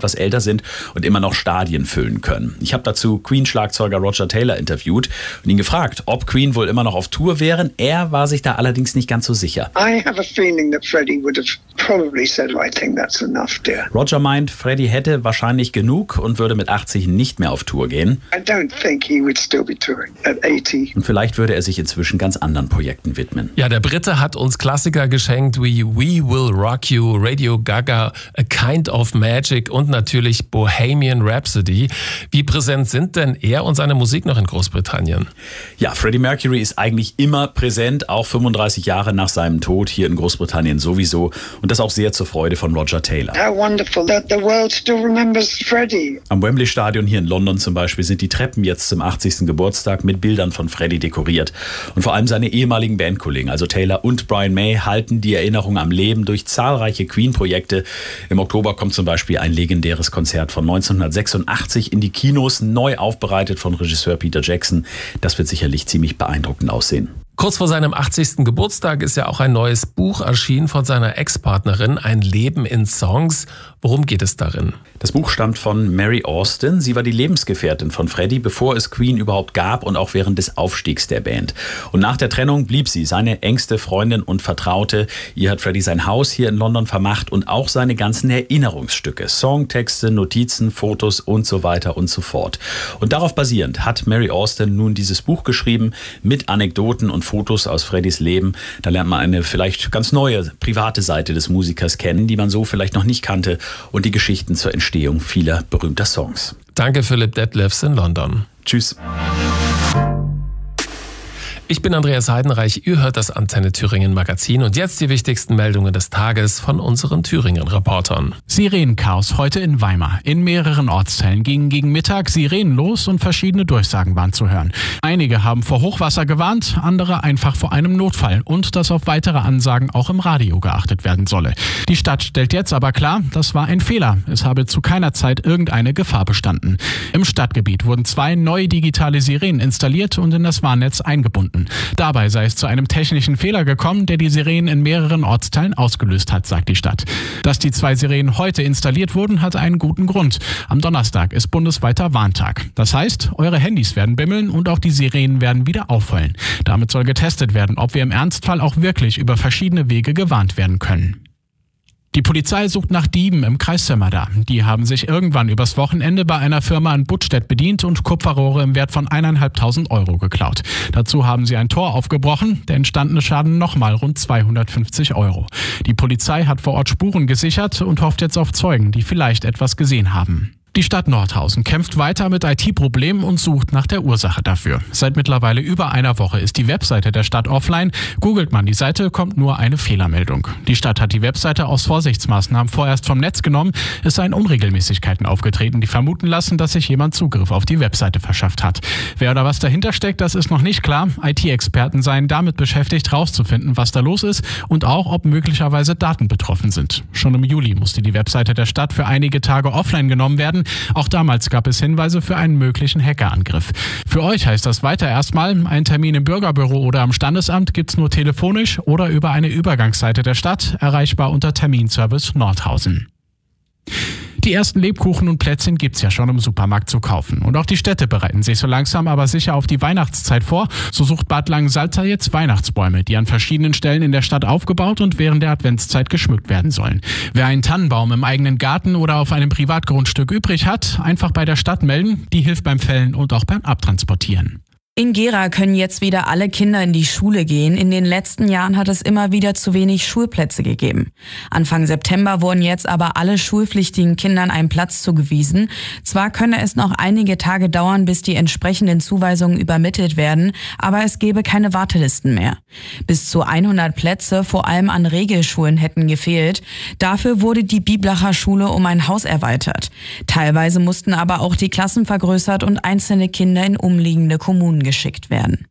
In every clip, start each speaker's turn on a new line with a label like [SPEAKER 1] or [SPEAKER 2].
[SPEAKER 1] etwas älter sind und immer noch Stadien füllen können. Ich habe dazu Queen-Schlagzeuger Roger Taylor interviewt und ihn gefragt, ob Queen wohl immer noch auf Tour wären. Er war sich da allerdings nicht ganz so sicher.
[SPEAKER 2] I have a feeling that Freddie would have probably said, I think that's enough, dear.
[SPEAKER 1] Roger meint, Freddie hätte wahrscheinlich genug und würde mit 80 nicht mehr auf Tour gehen.
[SPEAKER 2] I don't think he would still be touring at 80.
[SPEAKER 1] Und vielleicht würde er sich inzwischen ganz anderen Projekten widmen.
[SPEAKER 3] Ja, der Brite hat uns Klassiker geschenkt wie We Will Rock You, Radio Gaga, A Kind of Magic und natürlich Bohemian Rhapsody. Wie präsent sind denn er und seine Musik noch in Großbritannien?
[SPEAKER 1] Ja, Freddie Mercury ist eigentlich immer präsent, auch 35 Jahre nach seinem Tod hier in Großbritannien sowieso. Und das auch sehr zur Freude von Roger Taylor.
[SPEAKER 2] How wonderful that the world still remembers Freddie.
[SPEAKER 1] Am Wembley Stadion hier in London zum Beispiel sind die Treppen jetzt zum 80. Geburtstag mit Bildern von Freddie dekoriert. Und vor allem seine ehemaligen Bandkollegen, also Taylor und Brian May, halten die Erinnerung am Leben durch zahlreiche Queen-Projekte. Im Oktober kommt zum Beispiel ein legendäres Konzert von 1986 in die Kinos, neu aufbereitet von Regisseur Peter Jackson. Das wird sicherlich ziemlich beeindruckend aussehen.
[SPEAKER 3] Kurz vor seinem 80. Geburtstag ist ja auch ein neues Buch erschienen von seiner Ex-Partnerin, Ein Leben in Songs. Worum geht es darin?
[SPEAKER 1] Das Buch stammt von Mary Austin. Sie war die Lebensgefährtin von Freddie, bevor es Queen überhaupt gab und auch während des Aufstiegs der Band. Und nach der Trennung blieb sie seine engste Freundin und Vertraute. Ihr hat Freddie sein Haus hier in London vermacht und auch seine ganzen Erinnerungsstücke, Songtexte, Notizen, Fotos und so weiter und so fort. Und darauf basierend hat Mary Austin nun dieses Buch geschrieben mit Anekdoten und Fotos aus Freddys Leben. Da lernt man eine vielleicht ganz neue, private Seite des Musikers kennen, die man so vielleicht noch nicht kannte, und die Geschichten zur Entstehung vieler berühmter Songs.
[SPEAKER 3] Danke, Philipp Detlefs in London.
[SPEAKER 1] Tschüss.
[SPEAKER 3] Ich bin Andreas Heidenreich, ihr hört das Antenne Thüringen Magazin und jetzt die wichtigsten Meldungen des Tages von unseren Thüringen-Reportern.
[SPEAKER 4] Sirenenchaos heute in Weimar. In mehreren Ortsteilen gingen gegen Mittag Sirenen los und verschiedene Durchsagen waren zu hören. Einige haben vor Hochwasser gewarnt, andere einfach vor einem Notfall und dass auf weitere Ansagen auch im Radio geachtet werden solle. Die Stadt stellt jetzt aber klar, das war ein Fehler. Es habe zu keiner Zeit irgendeine Gefahr bestanden. Im Stadtgebiet wurden 2 neue digitale Sirenen installiert und in das Warnnetz eingebunden. Dabei sei es zu einem technischen Fehler gekommen, der die Sirenen in mehreren Ortsteilen ausgelöst hat, sagt die Stadt. Dass die 2 Sirenen heute installiert wurden, hat einen guten Grund. Am Donnerstag ist bundesweiter Warntag. Das heißt, eure Handys werden bimmeln und auch die Sirenen werden wieder auffallen. Damit soll getestet werden, ob wir im Ernstfall auch wirklich über verschiedene Wege gewarnt werden können. Die Polizei sucht nach Dieben im Kreis Sömmerda. Die haben sich irgendwann übers Wochenende bei einer Firma in Buttstedt bedient und Kupferrohre im Wert von 1.500 € geklaut. Dazu haben sie ein Tor aufgebrochen, der entstandene Schaden nochmal rund 250 €. Die Polizei hat vor Ort Spuren gesichert und hofft jetzt auf Zeugen, die vielleicht etwas gesehen haben. Die Stadt Nordhausen kämpft weiter mit IT-Problemen und sucht nach der Ursache dafür. Seit mittlerweile über einer Woche ist die Webseite der Stadt offline. Googelt man die Seite, kommt nur eine Fehlermeldung. Die Stadt hat die Webseite aus Vorsichtsmaßnahmen vorerst vom Netz genommen. Es seien Unregelmäßigkeiten aufgetreten, die vermuten lassen, dass sich jemand Zugriff auf die Webseite verschafft hat. Wer oder was dahinter steckt, das ist noch nicht klar. IT-Experten seien damit beschäftigt, herauszufinden, was da los ist und auch, ob möglicherweise Daten betroffen sind. Schon im Juli musste die Webseite der Stadt für einige Tage offline genommen werden. Auch damals gab es Hinweise für einen möglichen Hackerangriff. Für euch heißt das weiter erstmal, einen Termin im Bürgerbüro oder am Standesamt gibt's nur telefonisch oder über eine Übergangsseite der Stadt, erreichbar unter Terminservice Nordhausen. Die ersten Lebkuchen und Plätzchen gibt's ja schon im Supermarkt zu kaufen. Und auch die Städte bereiten sich so langsam aber sicher auf die Weihnachtszeit vor. So sucht Bad Langensalza jetzt Weihnachtsbäume, die an verschiedenen Stellen in der Stadt aufgebaut und während der Adventszeit geschmückt werden sollen. Wer einen Tannenbaum im eigenen Garten oder auf einem Privatgrundstück übrig hat, einfach bei der Stadt melden. Die hilft beim Fällen und auch beim Abtransportieren.
[SPEAKER 5] In Gera können jetzt wieder alle Kinder in die Schule gehen. In den letzten Jahren hat es immer wieder zu wenig Schulplätze gegeben. Anfang September wurden jetzt aber alle schulpflichtigen Kindern ein Platz zugewiesen. Zwar könne es noch einige Tage dauern, bis die entsprechenden Zuweisungen übermittelt werden, aber es gäbe keine Wartelisten mehr. Bis zu 100 Plätze, vor allem an Regelschulen, hätten gefehlt. Dafür wurde die Biblacher Schule um ein Haus erweitert. Teilweise mussten aber auch die Klassen vergrößert und einzelne Kinder in umliegende Kommunen geschickt werden.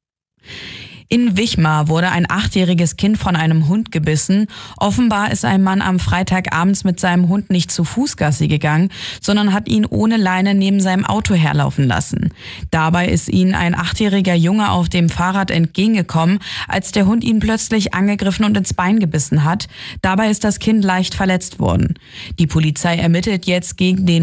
[SPEAKER 5] In Wichmar wurde ein 8-jähriges Kind von einem Hund gebissen. Offenbar ist ein Mann am Freitagabends mit seinem Hund nicht zu Fuß Gassi gegangen, sondern hat ihn ohne Leine neben seinem Auto herlaufen lassen. Dabei ist ihnen ein 8-jähriger Junge auf dem Fahrrad entgegengekommen, als der Hund ihn plötzlich angegriffen und ins Bein gebissen hat. Dabei ist das Kind leicht verletzt worden. Die Polizei ermittelt jetzt gegen den